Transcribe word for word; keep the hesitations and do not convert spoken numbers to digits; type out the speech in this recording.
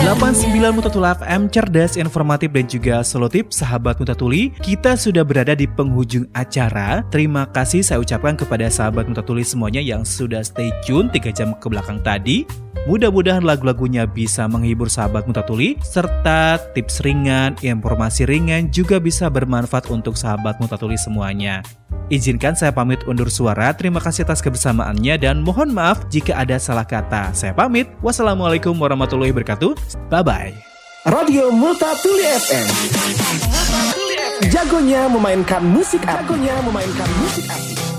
delapan puluh sembilan Mutatuli F M, cerdas, informatif, dan juga solutif. Sahabat Mutatuli, kita sudah berada di penghujung acara. Terima kasih saya ucapkan kepada sahabat Mutatuli semuanya yang sudah stay tune tiga jam ke belakang tadi. Mudah-mudahan lagu-lagunya bisa menghibur sahabat Mutatuli, serta tips ringan, informasi ringan juga bisa bermanfaat untuk sahabat Mutatuli semuanya. Izinkan saya pamit undur suara. Terima kasih atas kebersamaannya dan mohon maaf jika ada salah kata. Saya pamit. Wassalamualaikum warahmatullahi wabarakatuh. Bye-bye. Radio Mutatuli F M. Jagonya memainkan musik, jagonya memainkan musik asli.